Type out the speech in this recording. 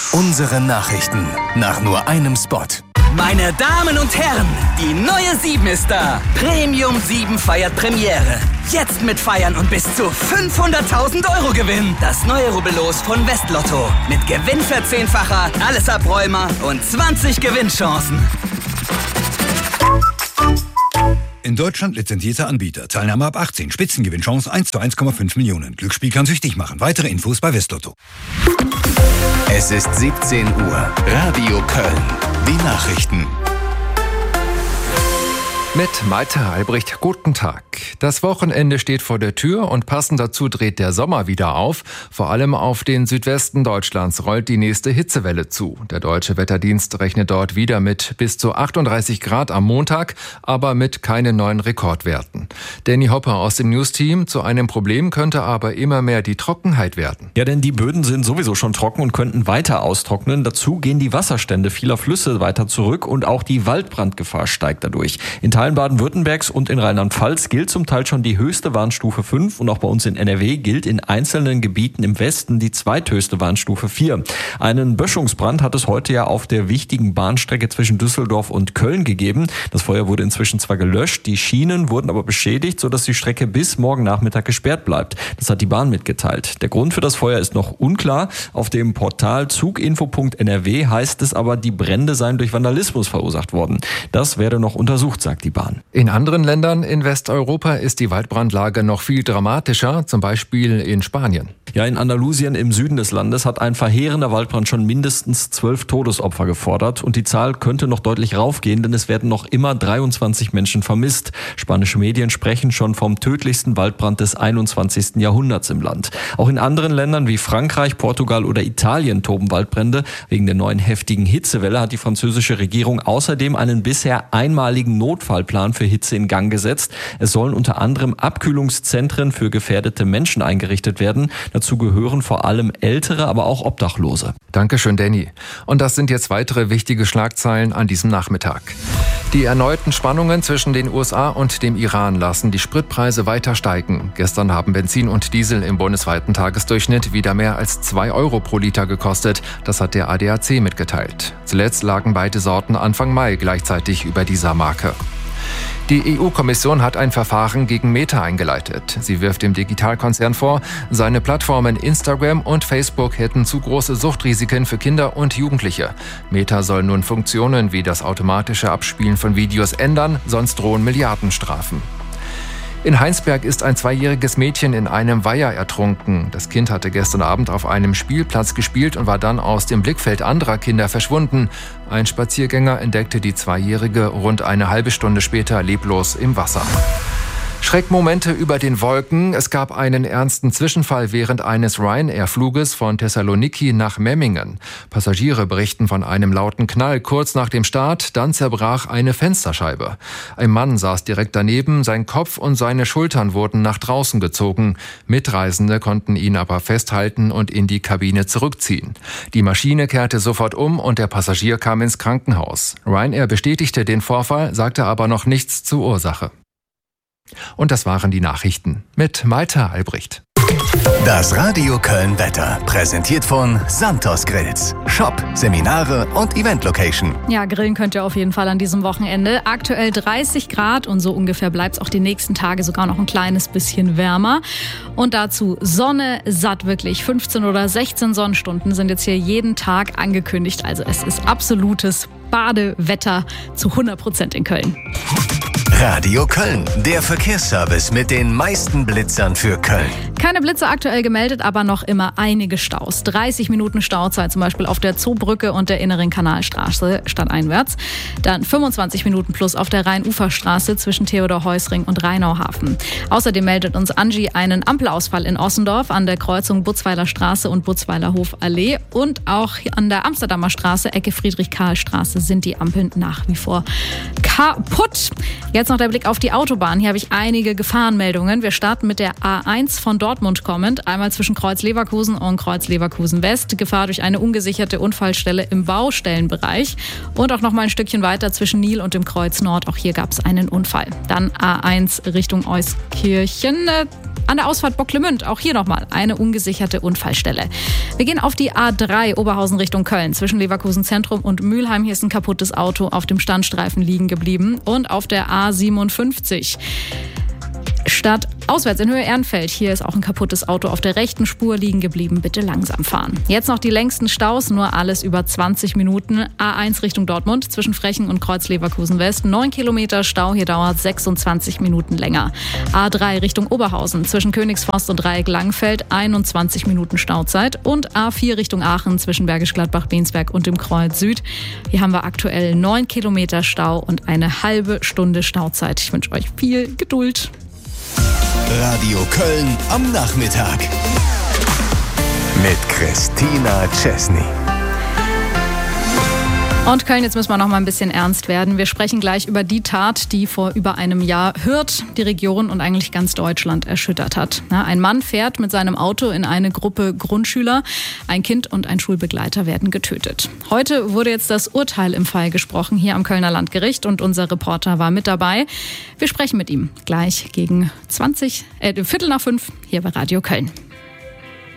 Unsere Nachrichten nach nur einem Spot. Meine Damen und Herren, die neue 7 ist da. Premium 7 feiert Premiere. Jetzt mit Feiern und bis zu 500.000 € Gewinn. Das neue Rubbellos von Westlotto. Mit Gewinnverzehnfacher, alles Abräumer und 20 Gewinnchancen. In Deutschland lizenzierter Anbieter. Teilnahme ab 18. Spitzengewinnchance 1 zu 1,5 Millionen. Glücksspiel kann süchtig machen. Weitere Infos bei Westlotto. Es ist 17 Uhr. Radio Köln. Die Nachrichten. Mit Malte Albrecht, guten Tag. Das Wochenende steht vor der Tür und passend dazu dreht der Sommer wieder auf. Vor allem auf den Südwesten Deutschlands rollt die nächste Hitzewelle zu. Der Deutsche Wetterdienst rechnet dort wieder mit bis zu 38 Grad am Montag, aber mit keinen neuen Rekordwerten. Danny Hopper aus dem News-Team: Zu einem Problem könnte aber immer mehr die Trockenheit werden. Ja, denn die Böden sind sowieso schon trocken und könnten weiter austrocknen. Dazu gehen die Wasserstände vieler Flüsse weiter zurück und auch die Waldbrandgefahr steigt dadurch. In Teilen Baden-Württembergs und in Rheinland-Pfalz gilt zum Teil schon die höchste Warnstufe 5 und auch bei uns in NRW gilt in einzelnen Gebieten im Westen die zweithöchste Warnstufe 4. Einen Böschungsbrand hat es heute ja auf der wichtigen Bahnstrecke zwischen Düsseldorf und Köln gegeben. Das Feuer wurde inzwischen zwar gelöscht, die Schienen wurden aber beschädigt, sodass die Strecke bis morgen Nachmittag gesperrt bleibt. Das hat die Bahn mitgeteilt. Der Grund für das Feuer ist noch unklar. Auf dem Portal zuginfo.nrw heißt es aber, die Brände seien durch Vandalismus verursacht worden. Das werde noch untersucht, sagt die Bahn. In anderen Ländern in Westeuropa ist die Waldbrandlage noch viel dramatischer, zum Beispiel in Spanien. Ja, in Andalusien im Süden des Landes hat ein verheerender Waldbrand schon mindestens 12 Todesopfer gefordert und die Zahl könnte noch deutlich raufgehen, denn es werden noch immer 23 Menschen vermisst. Spanische Medien sprechen schon vom tödlichsten Waldbrand des 21. Jahrhunderts im Land. Auch in anderen Ländern wie Frankreich, Portugal oder Italien toben Waldbrände. Wegen der neuen heftigen Hitzewelle hat die französische Regierung außerdem einen bisher einmaligen Notfallplan für Hitze in Gang gesetzt. Es sollen unter anderem Abkühlungszentren für gefährdete Menschen eingerichtet werden. Dazu gehören vor allem Ältere, aber auch Obdachlose. Dankeschön, Danny. Und das sind jetzt weitere wichtige Schlagzeilen an diesem Nachmittag. Die erneuten Spannungen zwischen den USA und dem Iran lassen die Spritpreise weiter steigen. Gestern haben Benzin und Diesel im bundesweiten Tagesdurchschnitt wieder mehr als 2 € pro Liter gekostet. Das hat der ADAC mitgeteilt. Zuletzt lagen beide Sorten Anfang Mai gleichzeitig über dieser Marke. Die EU-Kommission hat ein Verfahren gegen Meta eingeleitet. Sie wirft dem Digitalkonzern vor, seine Plattformen Instagram und Facebook hätten zu große Suchtrisiken für Kinder und Jugendliche. Meta soll nun Funktionen wie das automatische Abspielen von Videos ändern, sonst drohen Milliardenstrafen. In Heinsberg ist ein 2-jähriges Mädchen in einem Weiher ertrunken. Das Kind hatte gestern Abend auf einem Spielplatz gespielt und war dann aus dem Blickfeld anderer Kinder verschwunden. Ein Spaziergänger entdeckte die 2-Jährige rund eine halbe Stunde später leblos im Wasser. Schreckmomente über den Wolken. Es gab einen ernsten Zwischenfall während eines Ryanair-Fluges von Thessaloniki nach Memmingen. Passagiere berichten von einem lauten Knall kurz nach dem Start, dann zerbrach eine Fensterscheibe. Ein Mann saß direkt daneben, sein Kopf und seine Schultern wurden nach draußen gezogen. Mitreisende konnten ihn aber festhalten und in die Kabine zurückziehen. Die Maschine kehrte sofort um und der Passagier kam ins Krankenhaus. Ryanair bestätigte den Vorfall, sagte aber noch nichts zur Ursache. Und das waren die Nachrichten mit Malte Albrecht. Das Radio Köln Wetter, präsentiert von Santos Grills. Shop, Seminare und Event-Location. Ja, grillen könnt ihr auf jeden Fall an diesem Wochenende. Aktuell 30 Grad und so ungefähr bleibt es auch die nächsten Tage sogar noch ein kleines bisschen wärmer. Und dazu Sonne, satt wirklich. 15 oder 16 Sonnenstunden sind jetzt hier jeden Tag angekündigt. Also es ist absolutes Badewetter zu 100% in Köln. Radio Köln, der Verkehrsservice mit den meisten Blitzern für Köln. Keine Blitze aktuell gemeldet, aber noch immer einige Staus. 30 Minuten Stauzeit zum Beispiel auf der Zoobrücke und der Inneren Kanalstraße stadteinwärts. Dann 25 Minuten plus auf der Rhein-Ufer-Straße zwischen Theodor-Heuss-Ring und Rheinauhafen. Außerdem meldet uns Angie einen Ampelausfall in Ossendorf an der Kreuzung Butzweiler Straße und Butzweiler Hofallee. Und auch an der Amsterdamer Straße, Ecke Friedrich-Karl-Straße, sind die Ampeln nach wie vor kaputt. Jetzt noch der Blick auf die Autobahn. Hier habe ich einige Gefahrenmeldungen. Wir starten mit der A1 von Dortmund kommend. Einmal zwischen Kreuz Leverkusen und Kreuz Leverkusen West. Gefahr durch eine ungesicherte Unfallstelle im Baustellenbereich. Und auch noch mal ein Stückchen weiter zwischen Nil und dem Kreuz Nord. Auch hier gab es einen Unfall. Dann A1 Richtung Euskirchen. An der Ausfahrt Bocklemünd, auch hier nochmal eine ungesicherte Unfallstelle. Wir gehen auf die A3 Oberhausen Richtung Köln. Zwischen Leverkusen Zentrum und Mülheim, hier ist ein kaputtes Auto auf dem Standstreifen liegen geblieben. Und auf der A57. Stadt auswärts in Höhe Ehrenfeld. Hier ist auch ein kaputtes Auto auf der rechten Spur liegen geblieben. Bitte langsam fahren. Jetzt noch die längsten Staus, nur alles über 20 Minuten. A1 Richtung Dortmund zwischen Frechen und Kreuz Leverkusen West. 9 Kilometer Stau, hier dauert 26 Minuten länger. A3 Richtung Oberhausen zwischen Königsforst und Dreieck Langfeld. 21 Minuten Stauzeit. Und A4 Richtung Aachen zwischen Bergisch Gladbach, Bensberg und dem Kreuz Süd. Hier haben wir aktuell 9 Kilometer Stau und eine halbe Stunde Stauzeit. Ich wünsche euch viel Geduld. Radio Köln am Nachmittag. Mit Christina Chesney. Und Köln, jetzt müssen wir noch mal ein bisschen ernst werden. Wir sprechen gleich über die Tat, die vor über einem Jahr Hürth, die Region und eigentlich ganz Deutschland erschüttert hat. Ein Mann fährt mit seinem Auto in eine Gruppe Grundschüler. Ein Kind und ein Schulbegleiter werden getötet. Heute wurde jetzt das Urteil im Fall gesprochen, hier am Kölner Landgericht. Und unser Reporter war mit dabei. Wir sprechen mit ihm gleich gegen 5:20 hier bei Radio Köln.